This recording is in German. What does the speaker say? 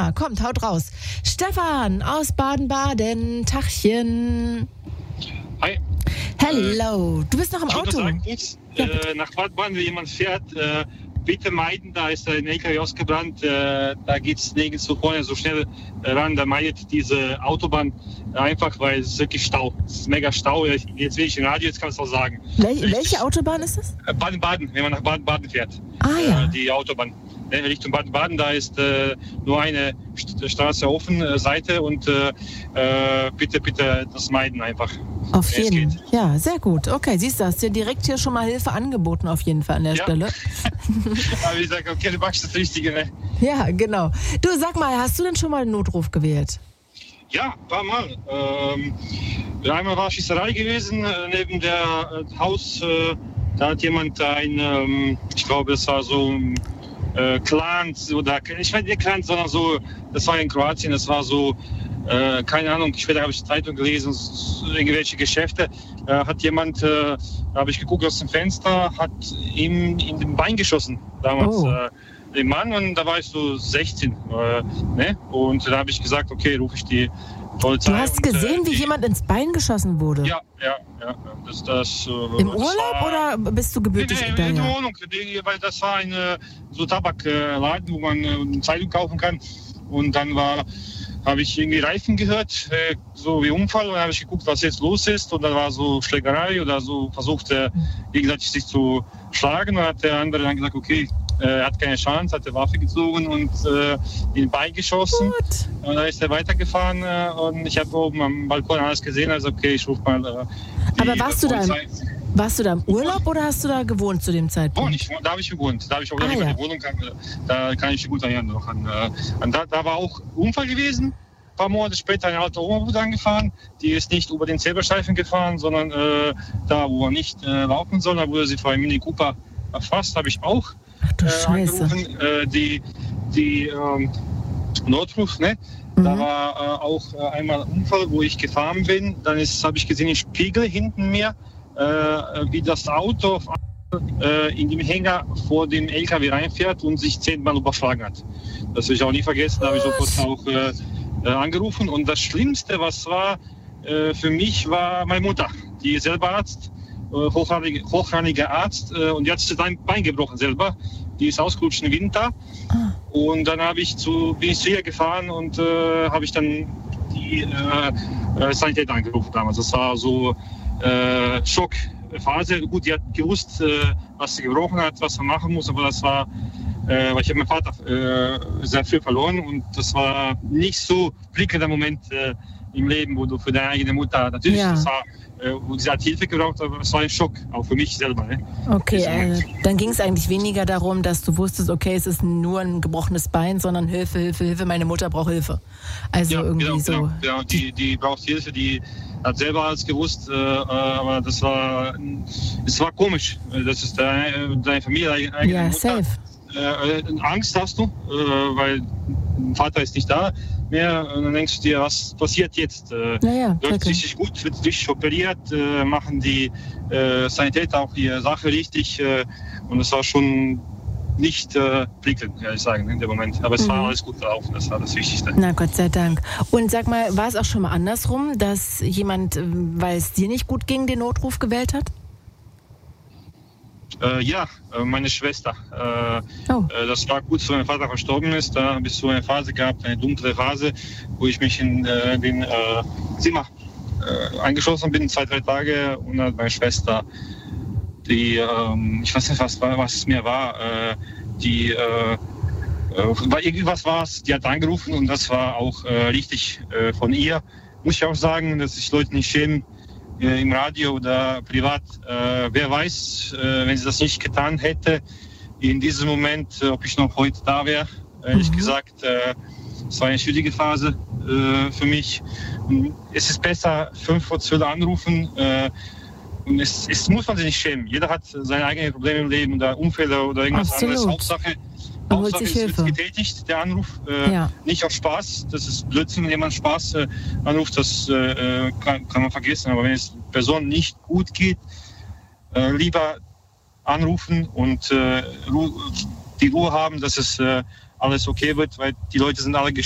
Ja, kommt, haut raus. Stefan aus Baden-Baden, Tachchen. Hi. Hello, du bist noch im Auto. Sagen, nach Baden-Baden, wenn jemand fährt, bitte meiden, da ist ein LKW ausgebrannt, da geht es nirgends so vorne so schnell ran, da meidet diese Autobahn einfach, weil es ist wirklich Stau. Es ist mega Stau. Jetzt will ich im Radio, jetzt kann ich es auch sagen. Welche Autobahn ist das? Baden-Baden, wenn man nach Baden-Baden fährt. Ja. Die Autobahn. Richtung Baden-Baden, da ist nur eine Straße offen, Seite und bitte das meiden einfach. Auf jeden Fall. Ja, sehr gut. Okay, siehst du, hast dir direkt hier schon mal Hilfe angeboten, auf jeden Fall an der Stelle. Aber ich sage, okay, du machst das Richtige, ne? Ja, genau. Du, sag mal, hast du denn schon mal einen Notruf gewählt? Ja, ein paar Mal. Einmal war Schießerei gewesen, neben der Haus, da hat jemand ich glaube, das war so Clans oder, ich meine nicht Clans, sondern so, das war in Kroatien, das war so, keine Ahnung, später habe ich die Zeitung gelesen, irgendwelche Geschäfte, hat jemand, da habe ich geguckt aus dem Fenster, hat ihm in den Bein geschossen, damals, den Mann, und da war ich so 16, ne? Und da habe ich gesagt, okay, rufe ich die Polizei. Du hast gesehen, wie jemand ins Bein geschossen wurde? Ja. Im Urlaub oder bist du gebürtig? In der Wohnung, weil das war ein so Tabakladen, wo man eine Zeitung kaufen kann. Und dann habe ich irgendwie Reifen gehört, so wie Unfall. Und dann habe ich geguckt, was jetzt los ist. Und dann war so Schlägerei oder so, versucht gegenseitig sich zu schlagen. Und dann hat der andere dann gesagt, okay, er hat keine Chance, hat die Waffe gezogen und in den Bein geschossen. Gut. Und dann ist er weitergefahren und ich habe oben am Balkon alles gesehen. Also okay, ich rufe mal Aber warst du da im Urlaub oder hast du da gewohnt zu dem Zeitpunkt? Da habe ich gewohnt. Da habe ich auch die Wohnung, da kann ich mich gut erinnern noch an. Da war auch Unfall gewesen. Ein paar Monate später eine alte Oma wurde angefahren. Die ist nicht über den Zebrastreifen gefahren, sondern da, wo er nicht laufen soll. Da wurde sie vor einem Mini Cooper erfasst, habe ich auch. Ach du Scheiße. Angerufen. Die Notruf, ne? Da war auch einmal ein Unfall, wo ich gefahren bin. Dann habe ich gesehen, den Spiegel hinten mir, wie das Auto in dem Hänger vor dem LKW reinfährt und sich 10-mal überschlagen hat. Das will ich auch nie vergessen. Da habe ich sofort auch angerufen. Und das Schlimmste, was war für mich, war meine Mutter. Die ist selber Arzt. Hochrangiger Arzt und die hat sich das Bein gebrochen selber. Die ist ausgerutscht im Winter. Und dann bin ich zu ihr gefahren und habe ich dann die Sanitäter angerufen damals. Das war so Schockphase. Gut, die hat gewusst, was sie gebrochen hat, was man machen muss, aber das war, weil ich habe meinen Vater sehr früh verloren und das war nicht so prickelnder Moment im Leben, wo du für deine eigene Mutter, natürlich, das war, wo sie hat Hilfe gebraucht, aber es war ein Schock, auch für mich selber. Ne? Okay, dann ging es eigentlich weniger darum, dass du wusstest, okay, es ist nur ein gebrochenes Bein, sondern Hilfe, meine Mutter braucht Hilfe. Also ja, irgendwie so. Genau, die braucht Hilfe, die hat selber alles gewusst, aber es war komisch. Das ist deine Familie, eigene Mutter. Safe. Angst hast du, weil dein Vater ist nicht da mehr. Und dann denkst du dir, was passiert jetzt? Läuft richtig gut, wird richtig operiert, machen die Sanitäter auch ihre Sache richtig. Und es war schon nicht prickelnd, ehrlich sagen, in dem Moment. Aber es war alles gut gelaufen, das war das Wichtigste. Na, Gott sei Dank. Und sag mal, war es auch schon mal andersrum, dass jemand, weil es dir nicht gut ging, den Notruf gewählt hat? Ja, meine Schwester. Das war kurz, wo mein Vater verstorben ist. Da habe ich so eine Phase gehabt, eine dunkle Phase, wo ich mich in den Zimmer eingeschlossen bin, 2-3 Tage. Und dann meine Schwester, die, ich weiß nicht, was es mir war, irgendwas war es, die hat angerufen und das war auch richtig von ihr. Muss ich auch sagen, dass sich Leute nicht schämen, im Radio oder privat, wer weiß, wenn sie das nicht getan hätte, in diesem Moment, ob ich noch heute da wäre. Ehrlich gesagt, es war eine schwierige Phase für mich. Und es ist besser, 5:12 anrufen. Und es muss man sich nicht schämen. Jeder hat seine eigenen Probleme im Leben oder Unfälle oder irgendwas anderes. Hauptsache es wird getätigt, der Anruf. Nicht auf Spaß. Das ist Blödsinn, wenn jemand Spaß anruft. Das kann man vergessen. Aber wenn es der Person nicht gut geht, lieber anrufen und die Ruhe haben, dass es alles okay wird, weil die Leute sind alle